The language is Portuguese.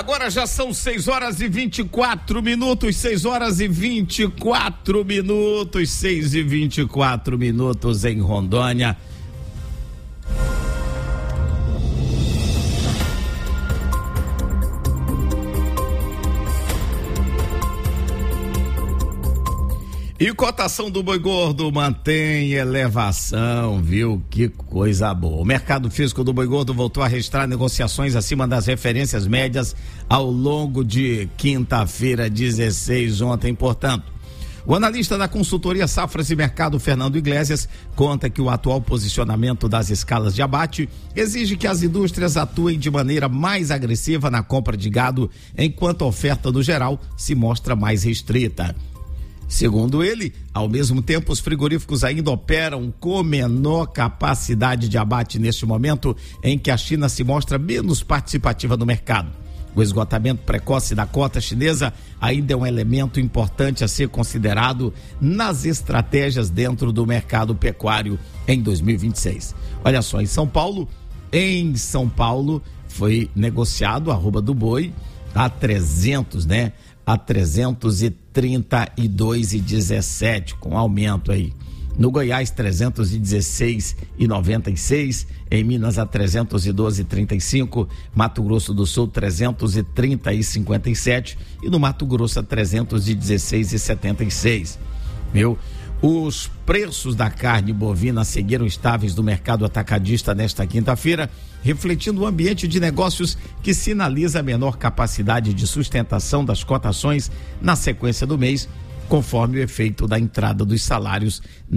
Agora já são 6 horas e 24 minutos, 6 horas e 24 minutos, 6 e 24 minutos em Rondônia. E cotação do boi gordo mantém elevação, viu? Que coisa boa. O mercado físico do boi gordo voltou a registrar negociações acima das referências médias ao longo de quinta-feira, 16, ontem, portanto. O analista da consultoria Safras e Mercado, Fernando Iglesias, conta que o atual posicionamento das escalas de abate exige que as indústrias atuem de maneira mais agressiva na compra de gado, enquanto a oferta no geral se mostra mais restrita. Segundo ele, ao mesmo tempo, os frigoríficos ainda operam com menor capacidade de abate neste momento em que a China se mostra menos participativa no mercado. O esgotamento precoce da cota chinesa ainda é um elemento importante a ser considerado nas estratégias dentro do mercado pecuário em 2026. Olha só, em São Paulo foi negociado a arroba do boi a 300, né? A 332,17, com aumento aí. No Goiás, 316,96, em Minas a 312,35, Mato Grosso do Sul 330,57 e no Mato Grosso a 316,76. Os preços da carne bovina seguiram estáveis do mercado atacadista nesta quinta-feira, refletindo o ambiente de negócios que sinaliza a menor capacidade de sustentação das cotações na sequência do mês, conforme o efeito da entrada dos salários